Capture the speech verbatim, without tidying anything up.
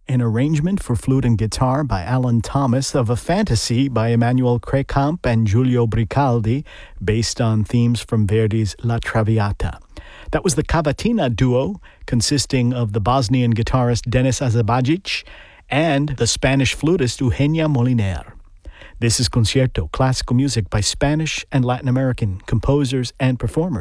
an arrangement for flute and guitar by Alan Thomas of a fantasy by Emmanuel Crekamp and Giulio Bricaldi, based on themes from Verdi's La Traviata. That was the Cavatina duo, consisting of the Bosnian guitarist Denis Azabajic and the Spanish flutist Eugenia Moliner. This is Concierto, classical music by Spanish and Latin American composers and performers.